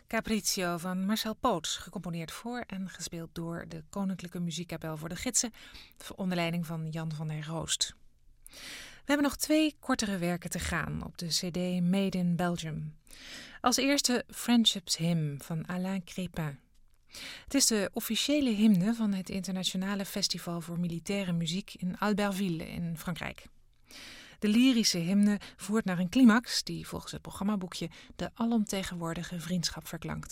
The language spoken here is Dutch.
Capriccio van Marcel Poots, gecomponeerd voor en gespeeld door de Koninklijke Muziekkapel voor de Gidsen, onder leiding van Jan van der Roost. We hebben nog 2 kortere werken te gaan op de cd Made in Belgium. Als eerste Friendship's Hymn van Alain Crépin. Het is de officiële hymne van het Internationale Festival voor Militaire Muziek in Albertville in Frankrijk. De lyrische hymne voert naar een climax die volgens het programmaboekje de alomtegenwoordige vriendschap verklankt.